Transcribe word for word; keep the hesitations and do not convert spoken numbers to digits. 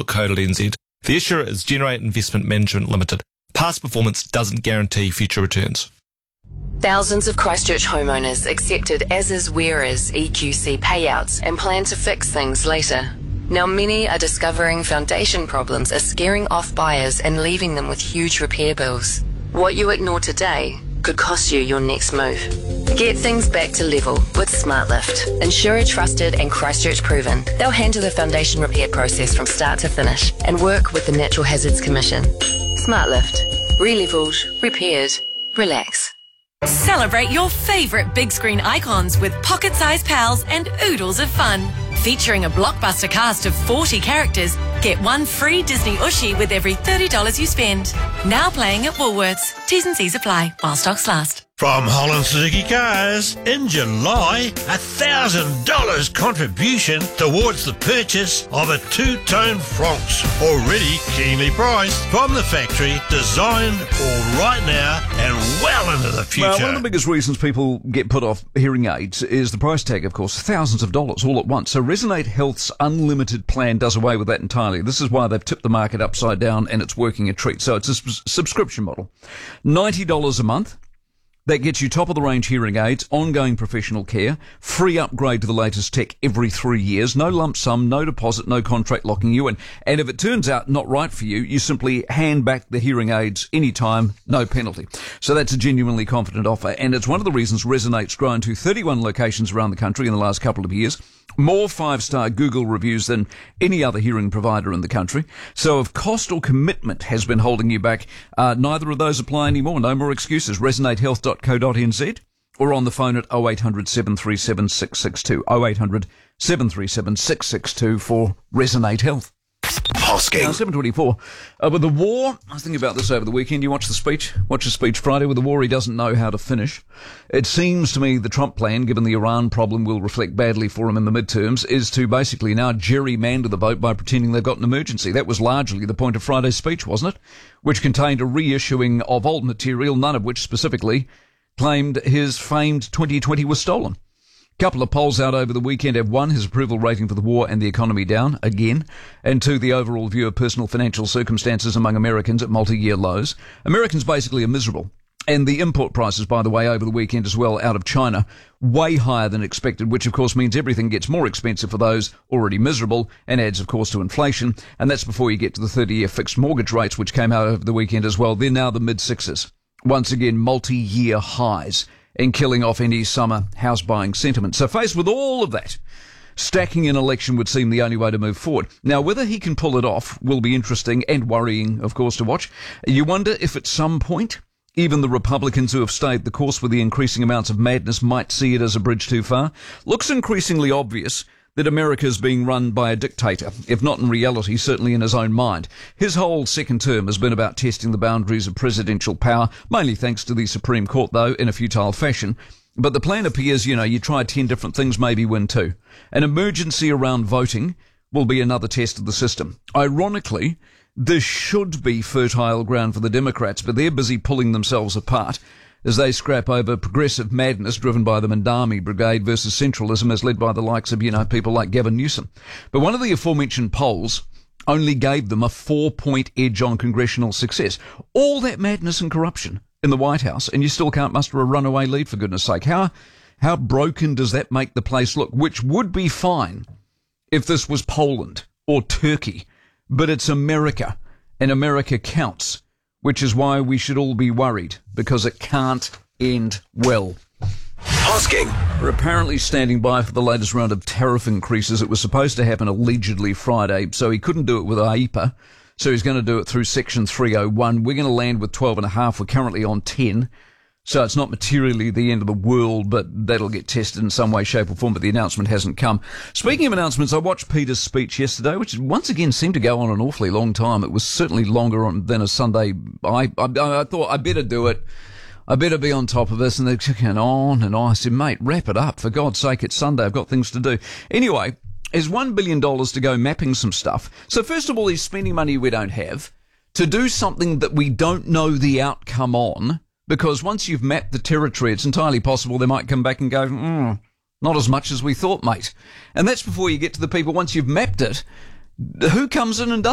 dot co dot n z. The issuer is Generate Investment Management Limited. Past performance doesn't guarantee future returns. Thousands of Christchurch homeowners accepted as-is where-is E Q C payouts and plan to fix things later. Now many are discovering foundation problems are scaring off buyers and leaving them with huge repair bills. What you ignore today could cost you your next move. Get things back to level with SmartLift. Insurer trusted and Christchurch proven. They'll handle the foundation repair process from start to finish and work with the Natural Hazards Commission. SmartLift. Re-levelled, repaired, relax. Celebrate your favourite big screen icons with pocket-sized pals and oodles of fun. Featuring a blockbuster cast of forty characters, get one free Disney Ushi with every thirty dollars you spend. Now playing at Woolworths. T's and C's apply while stocks last. From Holland Suzuki Cars, in July, a one thousand dollars contribution towards the purchase of a two-tone Fronx, already keenly priced, from the factory, designed for right now and well into the future. Well, one of the biggest reasons people get put off hearing aids is the price tag, of course, thousands of dollars all at once. So Resonate Health's unlimited plan does away with that entirely. This is why they've tipped the market upside down and it's working a treat. So it's a sp- subscription model. ninety dollars a month. That gets you top-of-the-range hearing aids, ongoing professional care, free upgrade to the latest tech every three years, no lump sum, no deposit, no contract locking you in. And if it turns out not right for you, you simply hand back the hearing aids anytime, no penalty. So that's a genuinely confident offer. And it's one of the reasons Resonate's grown to thirty-one locations around the country in the last couple of years. More five-star Google reviews than any other hearing provider in the country. So if cost or commitment has been holding you back, uh, neither of those apply anymore. No more excuses. resonate health dot co dot n z or on the phone at oh eight hundred, seven three seven, six six two. oh eight hundred, seven three seven, six six two for Resonate Health. Hosking. Now, seven twenty-four. Uh, with the war, I was thinking about this over the weekend. You watch the speech, watch the speech Friday. With the war, he doesn't know how to finish. It seems to me the Trump plan, given the Iran problem will reflect badly for him in the midterms, is to basically now gerrymander the vote by pretending they've got an emergency. That was largely the point of Friday's speech, wasn't it? Which contained a reissuing of old material, none of which specifically claimed his famed twenty twenty was stolen. Couple of polls out over the weekend have one, his approval rating for the war and the economy down, again, and two, the overall view of personal financial circumstances among Americans at multi-year lows. Americans basically are miserable. And the import prices, by the way, over the weekend as well, out of China, way higher than expected, which of course means everything gets more expensive for those already miserable and adds, of course, to inflation. And that's before you get to the thirty-year fixed mortgage rates, which came out over the weekend as well. They're now the mid-sixes. Once again, multi-year highs, and killing off any summer house buying sentiment. So faced with all of that, stacking an election would seem the only way to move forward. Now, whether he can pull it off will be interesting and worrying, of course, to watch. You wonder if at some point, even the Republicans who have stayed the course with the increasing amounts of madness might see it as a bridge too far. Looks increasingly obvious that America is being run by a dictator, if not in reality, certainly in his own mind. His whole second term has been about testing the boundaries of presidential power, mainly thanks to the Supreme Court, though, in a futile fashion. But the plan appears, you know, you try ten different things, maybe win two. An emergency around voting will be another test of the system. Ironically, this should be fertile ground for the Democrats, but they're busy pulling themselves apart as they scrap over progressive madness driven by the Mandami Brigade versus centralism as led by the likes of, you know, people like Gavin Newsom. But one of the aforementioned polls only gave them a four-point edge on congressional success. All that madness and corruption in the White House, and you still can't muster a runaway lead, for goodness sake. How, how broken does that make the place look? Which would be fine if this was Poland or Turkey. But it's America, and America counts, which is why we should all be worried, because it can't end well. Hosking. We're apparently standing by for the latest round of tariff increases. It was supposed to happen allegedly Friday, so he couldn't do it with A I P A, so he's going to do it through Section three oh one. We're going to land with twelve and a half. We're currently on ten. So it's not materially the end of the world, but that'll get tested in some way, shape or form, but the announcement hasn't come. Speaking of announcements, I watched Peter's speech yesterday, which once again seemed to go on an awfully long time. It was certainly longer on, than a Sunday. I, I, I thought I better do it. I better be on top of this. And they're going on and on. I said, mate, wrap it up. For God's sake, it's Sunday. I've got things to do. Anyway, there's one billion dollars to go mapping some stuff. So first of all, he's spending money we don't have to do something that we don't know the outcome on. Because once you've mapped the territory, it's entirely possible they might come back and go, mm, not as much as we thought, mate. And that's before you get to the people, once you've mapped it, who comes in and does